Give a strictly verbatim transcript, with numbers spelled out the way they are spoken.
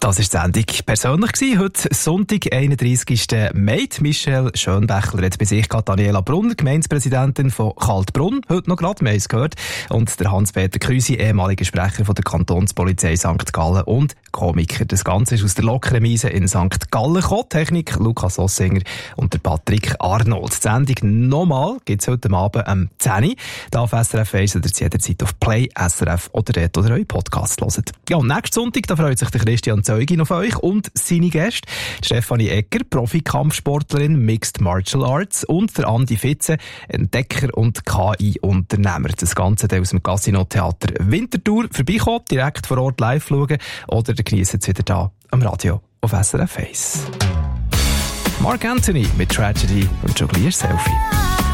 Das war die Sendung persönlich gewesen. Heute Sonntag, einunddreissigsten Mai. Michelle Schönbächler hat bei sich Daniela Brunner, Gemeindepräsidentin von Kaltbrunn. Heute noch gerade, wir haben es gehört. Und der Hans-Peter Krüsi, ehemaliger Sprecher von der Kantonspolizei Sankt Gallen und Komiker. Das Ganze ist aus der lockeren Miese in Sankt Gallen gekommen. Technik Lukas Ossinger und der Patrick Arnold. Die Sendung nochmal gibt es heute Abend am zehn Uhr. Da auf S R F eins oder jederzeit auf Play, S R F oder dort, oder euren Podcast hört. Ja, und nächsten Sonntag, da freut sich der Christian Zeugin auf euch und seine Gäste. Stefanie Egger, Profi-Kampfsportlerin, Mixed Martial Arts, und der Andi Fitze, Entdecker und K I-Unternehmer. Das Ganze aus dem Casino-Theater Winterthur. Vorbeikommen, direkt vor Ort live schauen oder geniessen es wieder da am Radio auf S R F eins. Mark Anthony mit Tragedy und Jonglier Selfie.